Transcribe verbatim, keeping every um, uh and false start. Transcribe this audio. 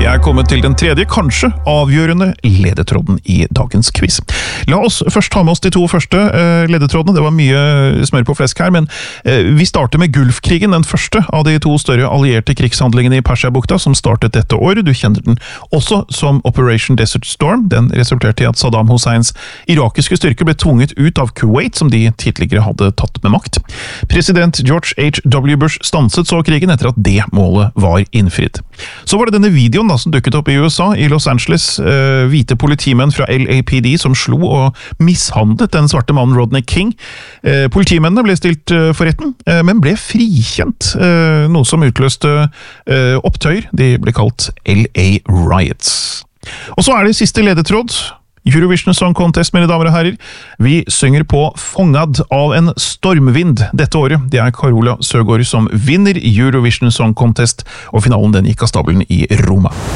er kommet til den tredje, kanskje avgjørende ledetråden i dagens quiz. La oss først ta med oss de to første uh, ledetrådene. Det var mye smør på flesk her, men uh, vi starter med Gulfkrigen, den første av de to større allierte krigshandlingene i Persiabukta, som startet dette året. Du kjenner den også som Operation Desert Storm. Den resulterte i at Saddam Husseins irakiske styrker ble tvunget ut av Kuwait, som de tidligere hadde tatt med makt. President George H W Bush stanset så krigen etter at det målet var innfridd. Så var det denne videoen da, som dukket opp i U S A, i Los Angeles, uh, hvite politimenn fra L A P D som slo og mishandlet den svarte mannen Rodney King. Uh, politimennene ble stilt uh, for retten, uh, men ble frikjent, uh, noe som utløste uh, opptøyer. De ble kalt L A Riots. Og så er det siste ledetråd. Eurovision Song Contest, mine damer og herrer. Vi synger på Fångad av en stormvind dette året. Det er Carola Søgaard som vinner Eurovision Song Contest, og finalen den gikk av stabelen i Roma.